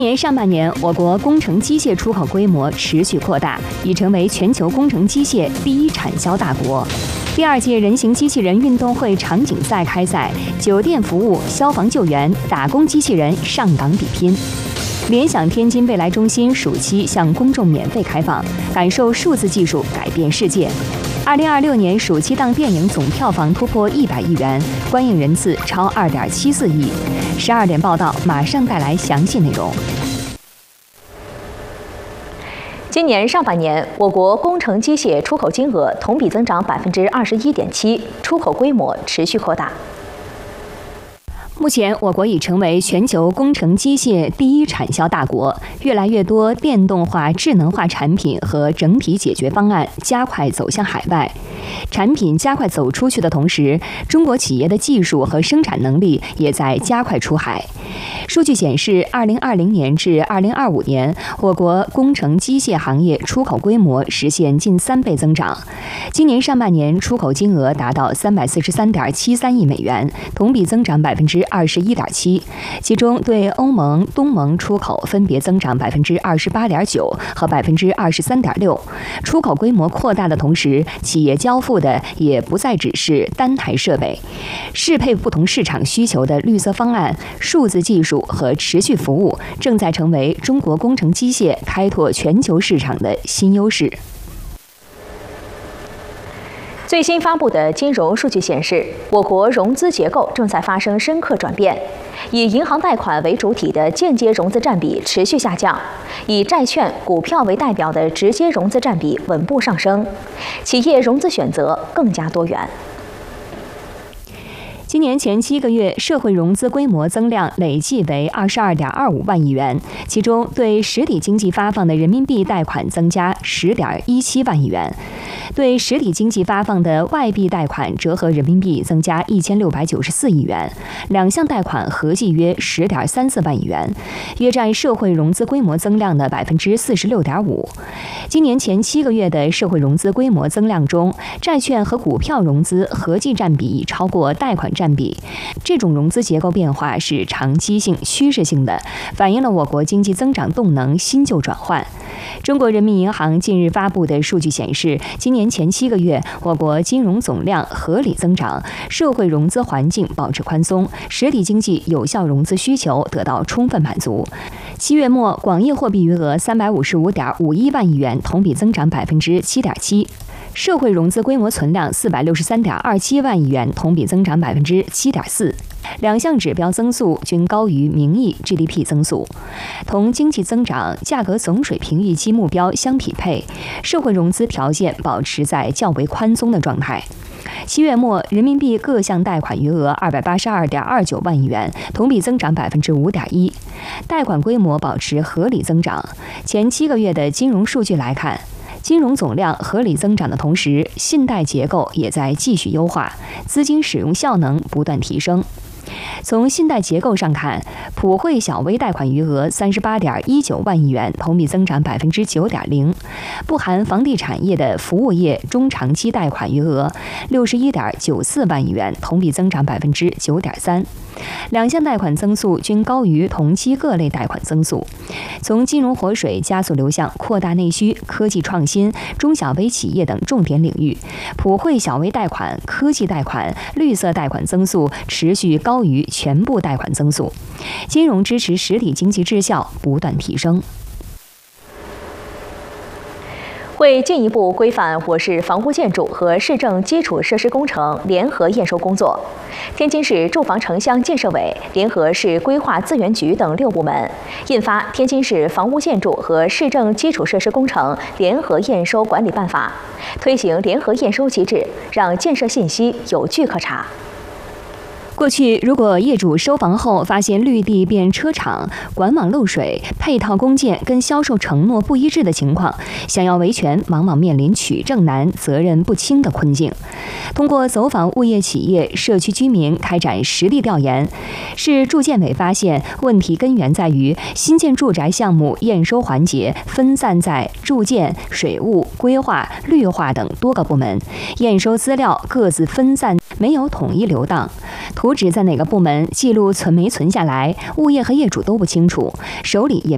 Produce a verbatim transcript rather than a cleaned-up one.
今年上半年，我国工程机械出口规模持续扩大，已成为全球工程机械第一产销大国。第二届人形机器人运动会场景赛开赛，酒店服务、消防救援、打工机器人上岗比拼。联想天津未来中心暑期向公众免费开放，感受数字技术改变世界。二零二六年暑期档电影总票房突破一百亿元，观影人次超二点七四亿。十二点报道马上带来详细内容。 今年上半年，我国工程机械出口金额同比增长百分之二十一点七，出口规模持续扩大。 目前，我国已成为全球工程机械第一产销大国，越来越多电动化、智能化产品和整体解决方案加快走向海外。产品加快走出去的同时，中国企业的技术和生产能力也在加快出海。数据显示，二零二零年至二零二五年，我国工程机械行业出口规模实现近三倍增长。今年上半年出口金额达到三百四十三点七三亿美元，同比增长百分之二十一点七，其中对欧盟、东盟出口分别增长百分之二十八点九和百分之二十三点六。出口规模扩大的同时，企业交付的也不再只是单台设备，适配不同市场需求的绿色方案、数字技术和持续服务，正在成为中国工程机械开拓全球市场的新优势。 最新发布的金融数据显示，我国融资结构正在发生深刻转变，以银行贷款为主体的间接融资占比持续下降，以债券、股票为代表的直接融资占比稳步上升，企业融资选择更加多元。 今年前七个月，社会融资规模增量累计为二十二点二五万亿元，其中对实体经济发放的人民币贷款增加十点一七万亿元，对实体经济发放的外币贷款折合人民币增加一千六百九十四亿元，两项贷款合计约十点三四万亿元，约占社会融资规模增量的百分之四十六点五。今年前七个月的社会融资规模增量中，债券和股票融资合计占比已超过贷款占比，这种融资结构变化是长期性、趋势性的，反映了我国经济增长动能新旧转换。中国人民银行近日发布的数据显示，今年前七个月，我国金融总量合理增长，社会融资环境保持宽松，实体经济有效融资需求得到充分满足。七月末，广义货币余额三百五十五点五一万亿元，同比增长百分之七点七。社会融资规模存量四百六十三点二七万亿元，同比增长百分之七点四，两项指标增速均高于名义 G D P 增速。同经济增长、价格总水平预期目标相匹配，社会融资条件保持在较为宽松的状态。七月末，人民币各项贷款余额二百八十二点二九万亿元，同比增长百分之五点一，贷款规模保持合理增长。前七个月的金融数据来看，金融总量合理增长的同时，信贷结构也在继续优化，资金使用效能不断提升。从信贷结构上看，普惠小微贷款余额三十八点一九万亿元，同比增长百分之九点零；不含房地产业的服务业中长期贷款余额六十一点九四万亿元，同比增长百分之九点三。两项贷款增速均高于同期各类贷款增速。从金融活水加速流向扩大内需、科技创新、中小微企业等重点领域，普惠小微贷款、科技贷款、绿色贷款增速持续高于全部贷款增速，金融支持实体经济质效不断提升。 为进一步规范我市房屋建筑和市政基础设施工程联合验收工作，天津市住房城乡建设委联合市规划资源局等六部门印发《天津市房屋建筑和市政基础设施工程联合验收管理办法》，推行联合验收机制，让建设信息有据可查。 过去，如果业主收房后发现绿地变车场、管网漏水、配套工件跟销售承诺不一致的情况，想要维权，往往面临取证难、责任不清的困境。通过走访物业企业、社区居民开展实地调研，市住建委发现问题根源在于新建住宅项目验收环节分散在住建、水务、规划、绿化等多个部门，验收资料各自分散，没有统一流荡。图纸在哪个部门记录存没存下来，物业和业主都不清楚，手里也